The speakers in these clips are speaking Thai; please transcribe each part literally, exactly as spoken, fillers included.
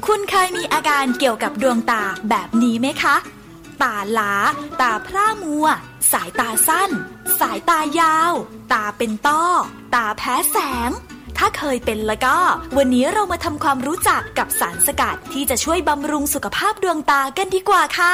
คุณเคยมีอาการเกี่ยวกับดวงตาแบบนี้ไหมคะตาล้าตาพร่ามัวสายตาสั้นสายตายาวตาเป็นต้อตาแพ้แสงถ้าเคยเป็นแล้วก็วันนี้เรามาทำความรู้จักกับสารสกัดที่จะช่วยบำรุงสุขภาพดวงตากันดีกว่าค่ะ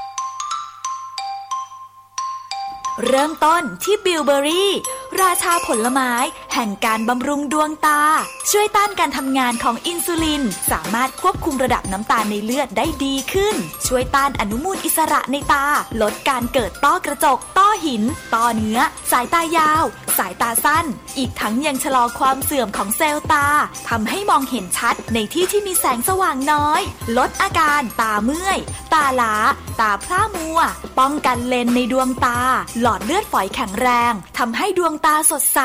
เริ่มต้นที่บิลเบอรี่ราชาผลไม้แห่งการบำรุงดวงตาช่วยต้านการทำงานของอินซูลินสามารถควบคุมระดับน้ำตาลในเลือดได้ดีขึ้นช่วยต้านอนุมูลอิสระในตาลดการเกิดต้อกระจกต้อหินต้อเนื้อสายตายาวสายตาสั้นอีกทั้งยังชะลอความเสื่อมของเซลล์ตาทำให้มองเห็นชัดในที่ที่มีแสงสว่างน้อยลดอาการตาเมื่อยตาล้าตาพร่ามัวป้องกันเลนในดวงตาหลอดเลือดฝอยแข็งแรงทำให้ดวงตาสดใส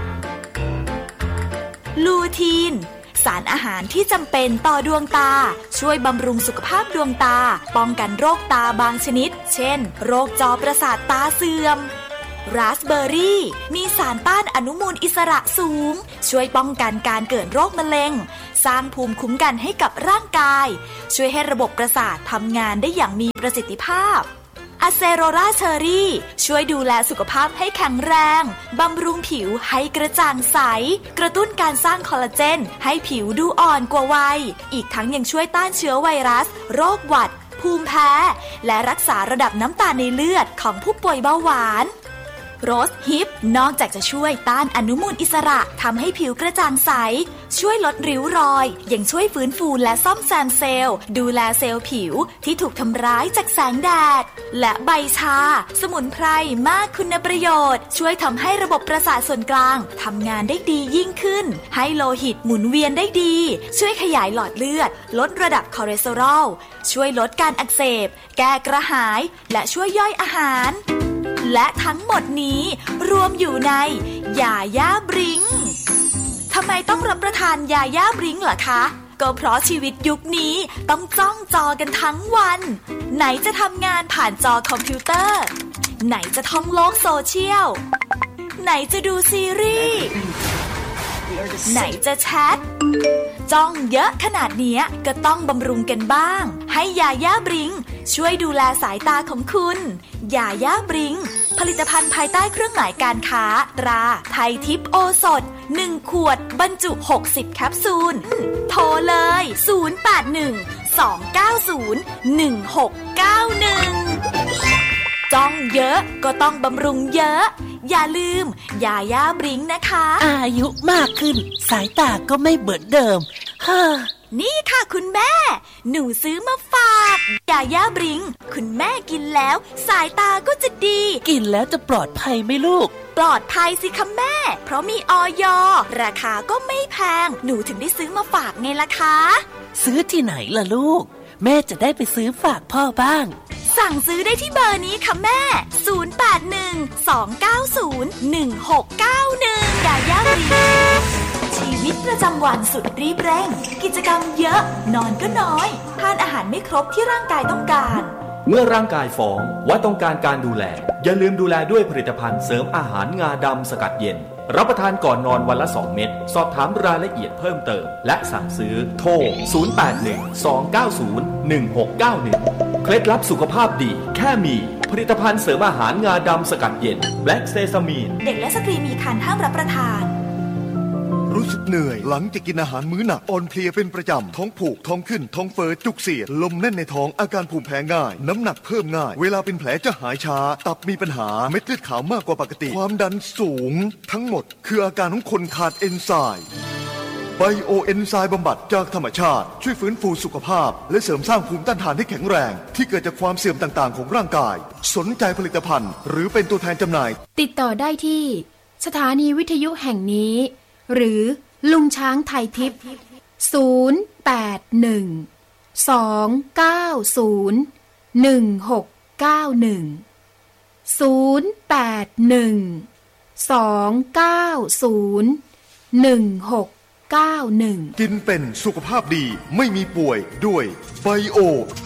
ลูทีนสารอาหารที่จำเป็นต่อดวงตาช่วยบำรุงสุขภาพดวงตาป้องกันโรคตาบางชนิดเช่นโรคจอประสาทตาเสื่อมราสเบอร์รี่มีสารต้านอนุมูลอิสระสูงช่วยป้องกันการเกิดโรคมะเร็งสร้างภูมิคุ้มกันให้กับร่างกายช่วยให้ระบบประสาททำงานได้อย่างมีประสิทธิภาพอะเซโรราเชอรี่ช่วยดูแลสุขภาพให้แข็งแรงบำรุงผิวให้กระจ่างใสกระตุ้นการสร้างคอลลาเจนให้ผิวดูอ่อนกว่าวัยอีกทั้งยังช่วยต้านเชื้อไวรัสโรคหวัดภูมิแพ้และรักษาระดับน้ำตาลในเลือดของผู้ป่วยเบาหวานโรสฮิปนอกจากจะช่วยต้านอนุมูลอิสระทำให้ผิวกระจ่างใสช่วยลดริ้วรอยยังช่วยฟื้นฟูและซ่อมแซมเซลล์ดูแลเซลล์ผิวที่ถูกทำร้ายจากแสงแดดและใบชาสมุนไพรมากคุณประโยชน์ช่วยทำให้ระบบประสาทส่วนกลางทำงานได้ดียิ่งขึ้นให้โลหิตหมุนเวียนได้ดีช่วยขยายหลอดเลือดลดระดับคอเลสเตอรอลช่วยลดการอักเสบแก้กระหายและช่วยย่อยอาหารและทั้งหมดนี้รวมอยู่ในยาย่าบริงทำไมต้องรับประทานยาย่าบริงล่ะคะก็เพราะชีวิตยุคนี้ต้องจ้องจอกันทั้งวันไหนจะทำงานผ่านจอคอมพิวเตอร์ไหนจะท่องโลกโซเชียลไหนจะดูซีรีส์ไหนจะแชทจ้องเยอะขนาดนี้ก็ต้องบำรุงกันบ้างให้ยาย่าบริงช่วยดูแลสายตาของคุณยาย่าบริงผลิตภัณฑ์ภายใต้เครื่องหมายการค้าตราไทยทิพย์โอสถหนึ่งขวดบรรจุหกสิบแคปซูลโทรเลยศูนย์ แปด หนึ่ง สอง เก้า ศูนย์ หนึ่ง หก เก้า หนึ่งจ้องเยอะก็ต้องบำรุงเยอะอย่าลืมยาย่าบริงนะคะอายุมากขึ้นสายตาก็ไม่เหมือนเดิมฮ่านี่ค่ะคุณแม่หนูซื้อมาฝากยาย่าบริงคุณแม่กินแล้วสายตาก็จะดีกินแล้วจะปลอดภัยไหมลูกปลอดภัยสิคะแม่เพราะมีอย.ราคาก็ไม่แพงหนูถึงได้ซื้อมาฝากไงล่ะคะซื้อที่ไหนล่ะลูกแม่จะได้ไปซื้อฝากพ่อบ้างสั่งซื้อได้ที่เบอร์นี้ค่ะแม่ศูนย์ แปด หนึ่ง สอง เก้า ศูนย์ หนึ่ง หก เก้า หนึ่งยาย่าบริงชีวิตประจำวันสุดรีบเร่งกิจกรรมเยอะนอนก็น้อยทานอาหารไม่ครบที่ร่างกายต้องการเมื่อร่างกายฟ้องว่าต้องการการดูแลอย่าลืมดูแลด้วยผลิตภัณฑ์เสริมอาหารงาดำสกัดเย็นรับประทานก่อนนอนวันละสองเม็ดสอบถามรายละเอียดเพิ่มเติมและสั่งซื้อโทรศูนย์ แปด หนึ่ง สอง เก้า ศูนย์ หนึ่ง หก เก้า หนึ่งเคล็ดลับสุขภาพดีแค่มีผลิตภัณฑ์เสริมอาหารงาดำสกัดเย็นแบล็กเซซามีนเด็กและสตรีมีครรภ์ห้ามรับประทานรู้สึกเหนื่อยหลังจากกินอาหารมื้อหนักอ่อนเพลียเป็นประจำท้องผูกท้องขึ้นท้องเฟ้อจุกเสียดลมแน่นในท้องอาการภูมิแพ้ง่ายน้ำหนักเพิ่มง่ายเวลาเป็นแผลจะหายช้าตับมีปัญหาเม็ดเลือดขาวมากกว่าปกติความดันสูงทั้งหมดคืออาการของคนขาดเอนไซม์ไบโอเอนไซม์บำบัดจากธรรมชาติช่วยฟื้นฟูสุขภาพและเสริมสร้างภูมิต้านทานให้แข็งแรงที่เกิดจากความเสื่อมต่างๆของร่างกายสนใจผลิตภัณฑ์หรือเป็นตัวแทนจำหน่ายติดต่อได้ที่สถานีวิทยุแห่งนี้หรือลุงช้างไทยทิพย์ศูนย์ แปด หนึ่ง สอง เก้า ศูนย์ หนึ่ง หก เก้า หนึ่งศูนย์ แปด หนึ่ง สอง เก้า ศูนย์ หนึ่ง หก เก้า หนึ่งกินเป็นสุขภาพดีไม่มีป่วยด้วยไบโอ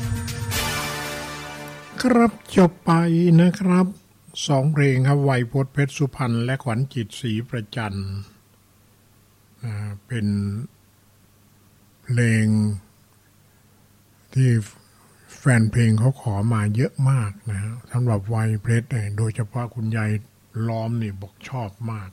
ครับจบไปนะครับสองเพลงครับไวยพจน์เพชรสุพรรณและขวัญจิตศรีประจันเป็นเพลงที่แฟนเพลงเขาขอมาเยอะมากนะสำหรับไวเพลสเนี่ยโดยเฉพาะคุณยายล้อมนี่บอกชอบมาก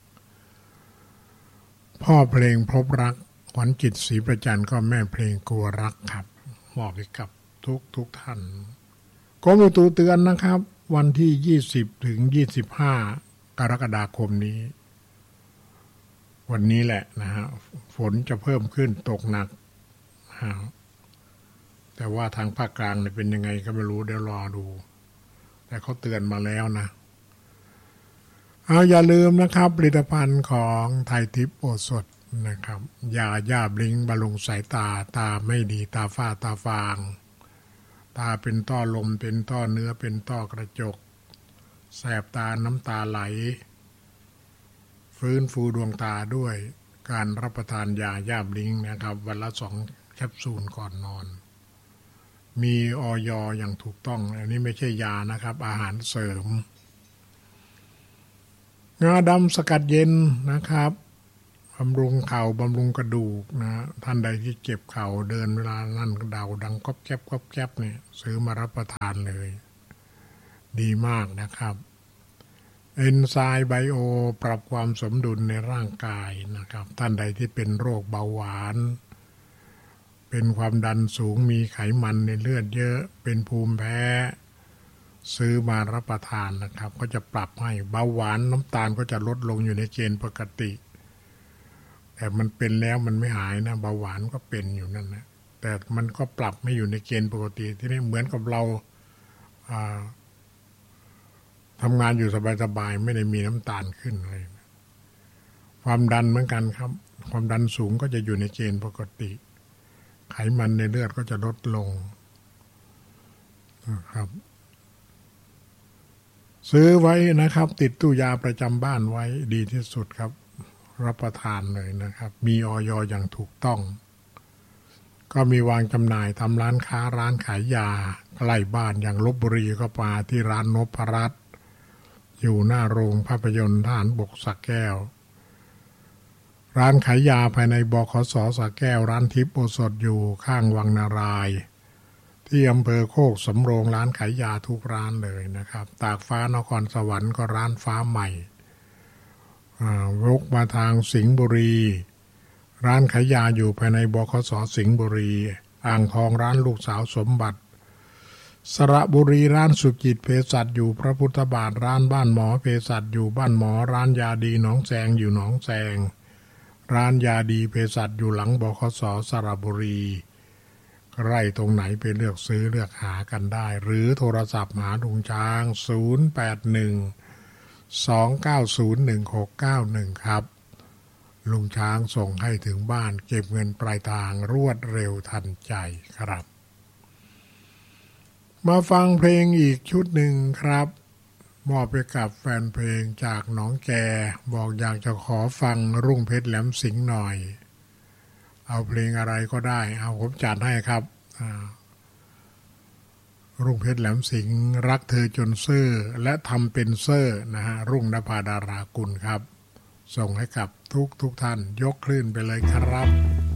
พ่อเพลงพบรักขวัญจิตศรีประจันก็แม่เพลงกลัวรักครับมอบให้กับทุกทุกท่านกรมอุตุเตือนนะครับวันที่ยี่สิบถึงยี่สิบห้ากรกฎาคมนี้วันนี้แหละนะฮะฝนจะเพิ่มขึ้นตกหนักแต่ว่าทางภาคกลางเนี่ยเป็นยังไงก็ไม่รู้เดี๋ยวรอดูแต่เขาเตือนมาแล้วนะเอาอย่าลืมนะครับผลิตภัณฑ์ของไทยทิพย์โอสถนะครับยาย่าบลิงบำรุงสายตาตาไม่ดีตาฝ้าตาฟางตาเป็นต้อลมเป็นต้อเนื้อเป็นต้อกระจกแสบตาน้ำตาไหลฟื้นฟูดวงตาด้วยการรับประทานยาย่าบลิงนะครับวันละสองแคปซูลก่อนนอนมีอย.อย่างถูกต้องอันนี้ไม่ใช่ยานะครับอาหารเสริมงาดำสกัดเย็นนะครับบำรุงเข่าบำรุงกระดูกนะท่านใดที่เจ็บเข่าเดินเวลานั่นเดาดังก๊อบแก๊บก๊อบแก๊บเนี่ยซื้อมารับประทานเลยดีมากนะครับเอนไซม์ไบโอปรับความสมดุลในร่างกายนะครับท่านใดที่เป็นโรคเบาหวานเป็นความดันสูงมีไขมันในเลือดเยอะเป็นภูมิแพ้ซื้อมารับประทานนะครับก็จะปรับให้เบาหวานน้ำตาลก็จะลดลงอยู่ในเกณฑ์ปกติแต่มันเป็นแล้วมันไม่หายนะเบาหวานก็เป็นอยู่นั่นนะแต่มันก็ปรับไม่อยู่ในเกณฑ์ปกติที่นี่เหมือนกับเราทำงานอยู่สบายๆไม่ได้มีน้ำตาลขึ้นเลยความดันเหมือนกันครับความดันสูงก็จะอยู่ในเกณฑ์ปกติไขมันในเลือดก็จะลดลงนะครับซื้อไว้นะครับติดตู้ยาประจำบ้านไว้ดีที่สุดครับรับประทานเลยนะครับมีอย.อย่างถูกต้องก็มีวางจำหน่ายทำร้านค้าร้านขายยาใกล้บ้านอย่างลพบุรีก็มาที่ร้านนพรัตน์อยู่หน้าโรงภาพยนตร์ทหารบกสระแก้วร้านขายยาภายในบขส.สระแก้วร้านทิพย์โอสถอยู่ข้างวังนารายณ์ที่อำเภอโคกสำโรงร้านขายยาทุกร้านเลยนะครับตากฟ้านครสวรรค์ก็ร้านฟ้าใหม่วกมาทางสิงห์บุรีร้านขายยาอยู่ภายในบขส.สิงห์บุรีอ่างทองร้านลูกสาวสมบัติสระบุรีร้านสุจิตเภสัชอยู่พระพุทธบาทร้านบ้านหมอเภสัชอยู่บ้านหมอร้านยาดีหนองแซงอยู่หนองแซงร้านยาดีเภสัชอยู่หลังบขส.สระบุรีไร่ตรงไหนไปเลือกซื้อเลือกหากันได้หรือโทรศัพท์หาลุงช้างศูนย์ แปด หนึ่ง สอง เก้า ศูนย์ หนึ่ง หก เก้า หนึ่งครับลุงช้างส่งให้ถึงบ้านเก็บเงินปลายทางรวดเร็วทันใจครับมาฟังเพลงอีกชุดหนึ่งครับมอบไปกับแฟนเพลงจากหนองแกบอกอยากจะขอฟังรุ่งเพชรแหลมสิงห์หน่อยเอาเพลงอะไรก็ได้เอาผมจัดให้ครับรุ่งเพชรแหลมสิงห์รักเธอจนเซ่อและทำเป็นเซ่อนะฮะรุ่งนภาดารากุลครับส่งให้กับทุกทุกท่านยกคลื่นไปเลยครับ